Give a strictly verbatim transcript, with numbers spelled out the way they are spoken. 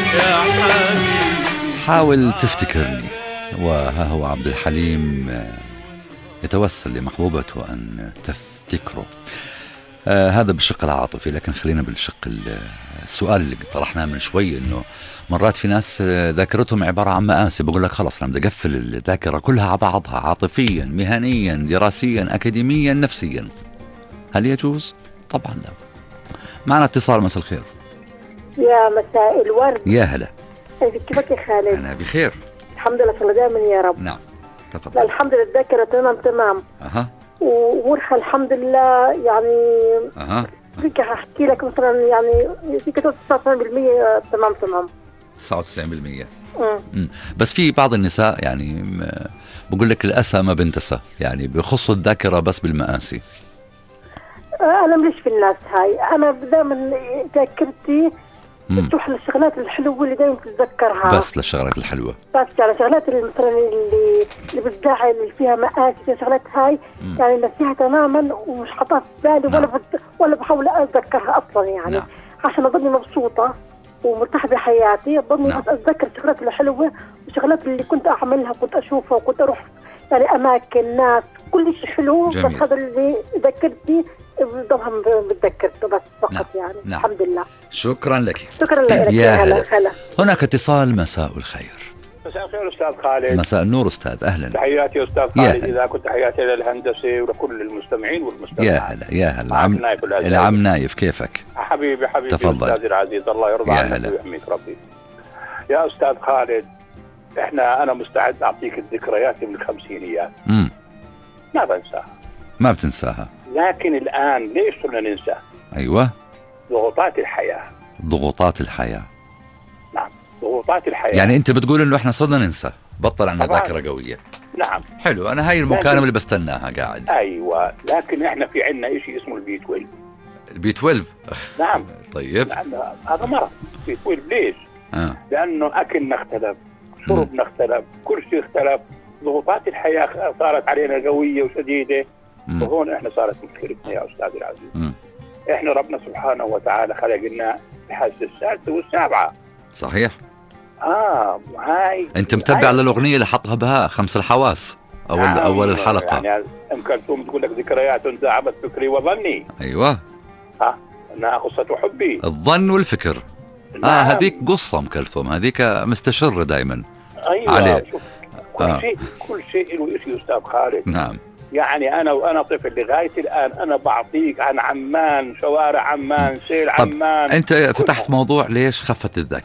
يا حبيبي. حاول تفتكرني. وها هو عبد الحليم يتوسل لمحبوبته أن تفتكره. آه هذا بالشق العاطفي، لكن خلينا بالشق السؤال اللي طرحناه من شوي، إنه مرات في ناس ذاكرتهم عبارة عن مآسي، بقول لك خلاص أنا بدي أقفل الذاكرة كلها على بعضها، عاطفيا مهنيا دراسيا أكاديميا نفسيا. هل يجوز؟ طبعا لا. معنا اتصال. مساء الخير. يا مساء الورد. يا هلا. كيفك يا خالد؟ أنا بخير الحمد لله، صلى دائما يا رب. نعم تفضل. الحمد لله الذاكرة تمام تمام. أها. ومرخى الحمد لله يعني. أها. فيك أحكي لك مثلا يعني فيك تسعة وتسعين بالمية تمام تمام. تسعة وتسعين بالمية. امم بس في بعض النساء يعني بقول لك الأسى ما بنتسى، يعني بيخصوا الذاكرة بس بالمآسي. أنا مليش في الناس هاي، أنا دائما ذاكرتي بتروح للشغلات الحلوة اللي دائما تتذكرها، بس للشغلات الحلوة، بس يعني شغلات اللي مثلا اللي اللي بتزعل اللي فيها مآسي، فيها شغلات هاي مم. يعني نسيها تماما ومش حاطاها في بالي. نعم. ولا بت... ولا بحاول أتذكرها أصلا يعني. نعم. عشان أضلني مبسوطة ومرتاحة بحياتي، أضلني نعم. بس أتذكر الشغلات الحلوة والشغلات اللي كنت أعملها وكنت أشوفها وكنت أروح يعني أماكن ناس كل شيء حلو. جميل. بس هذا اللي ذكرتني بضلها بتذكرته بس فقط. نعم. يعني نعم. الحمد لله. شكرا لك. شكرا لك يا هلا. هلا. هناك اتصال. مساء الخير. مساء الخير أستاذ خالد. مساء النور أستاذ، أهلا. تحياتي أستاذ خالد، إذا كنت تحياتي للهندسة ولكل المستمعين والمستمعين. يا هلا يا هلا. العم نايف. العم نايف كيفك؟ حبيبي حبيبي. تفضل. أستاذي العزيز الله يرضى عنك ويحميك ربي. يا أستاذ خالد، إحنا أنا مستعد أعطيك الذكريات من الخمسينيات. امم ما بنساها. ما بتنساها. لكن الآن ليش صرنا ننسى؟ أيوة. ضغوطات الحياة. ضغوطات الحياة. نعم ضغوطات الحياة. يعني أنت بتقول إنه إحنا صرنا ننسى، بطل عنا ذاكرة قوية. نعم. حلو، أنا هاي المكالمة اللي بستناها قاعد. أيوة، لكن إحنا في عنا إشي اسمه البي اثناشر. البي اثناشر. نعم. طيب. هذا مرض بي اثناشر. ليش؟ آه. لأنه أكلنا اختلف، شربنا اختلف، كل شيء اختلف، ضغوطات الحياة صارت علينا قوية وشديدة. مم. وهون إحنا صارت مشكلتنا يا أستاذ العزيز. مم. إحنا ربنا سبحانه وتعالى خلقنا الحاسة السادسة والسابعة. صحيح. آه هاي. أنت متبع على الأغنية اللي حطها بها خمس الحواس أول نعم. أول الحلقة. يعني أم كلثوم تقول لك ذكريات ذهبت فكري وظني. أيوة. ها إنها قصة حبي. الظن والفكر. نعم. آه هذيك قصة أم كلثوم، هذيك مستشرة دائما. أيوة. عليه. شوف كل آه. شيء كل شيء له شيء أستاذ خالد. نعم. يعني أنا وأنا طفل لغاية الآن أنا بعطيك عن عمان، شوارع عمان، سيل عمان. أنت فتحت موضوع ليش خفت الذاكرة.